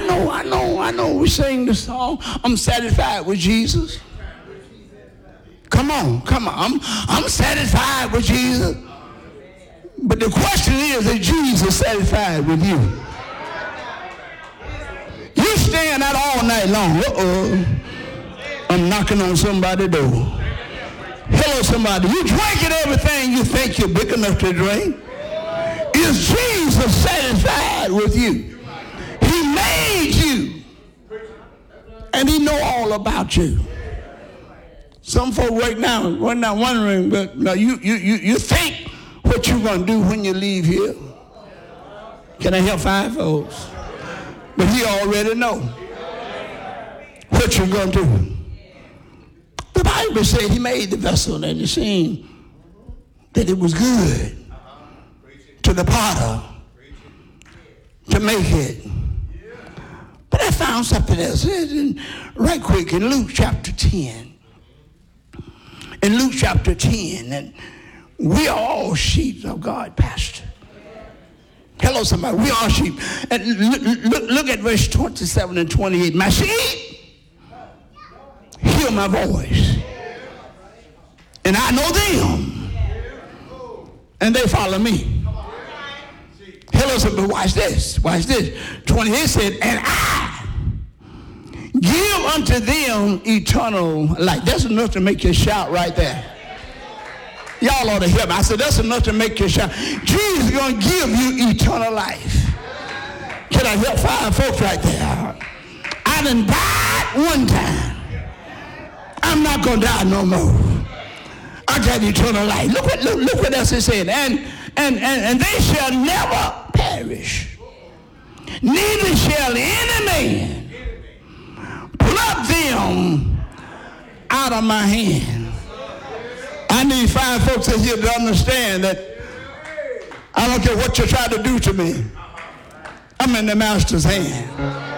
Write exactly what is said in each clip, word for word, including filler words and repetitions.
know, I know, I know. We sing the song, I'm satisfied with Jesus. Come on, come on. I'm, I'm satisfied with Jesus. But the question is, is Jesus satisfied with you? You staying out all night long. Uh-oh. I'm knocking on somebody's door. Hello, somebody. You drinking everything you think you're big enough to drink. Is Jesus satisfied with you? He made you. And he know all about you. Some folk right now, right now wondering, but no, you, you, you, you think what you're going to do when you leave here. Can I help five folks? But he already know what you're going to do. The Bible said he made the vessel and it seemed that it was good to the potter to make it. But I found something else. Right quick in Luke chapter ten. In Luke chapter ten, and we are all sheep of God, Pastor. Hello, somebody. We are sheep. And look, look, look at verse twenty-seven and twenty-eight. My sheep hear my voice, and I know them, and they follow me. Hello, somebody. Watch this. Watch this. twenty-eight said, and I give unto them eternal life. That's enough to make you shout right there. Y'all ought to hear me. I said, that's enough to make you shout. Jesus is going to give you eternal life. Can I help five folks right there? I done died one time. I'm not going to die no more. I got eternal life. Look what, look, look what else it said. And, and, and, and they shall never perish. Neither shall any man pluck them out of my hand. I need five folks in here to understand that I don't care what you try to do to me. I'm in the master's hand.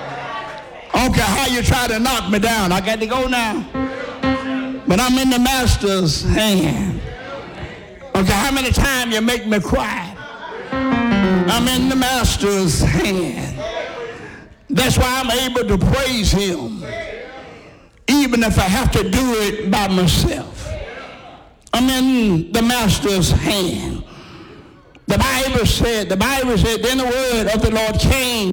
I don't care how you try to knock me down. I got to go now. But I'm in the master's hand. I don't care how many times you make me cry. I'm in the master's hand. That's why I'm able to praise him, even if I have to do it by myself. I'm in the master's hand. The Bible said, the Bible said, then the word of the Lord came.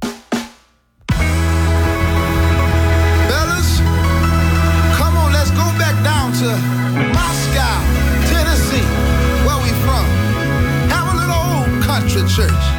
Fellas, come on, let's go back down to Moscow, Tennessee, where we from. Have a little old country church.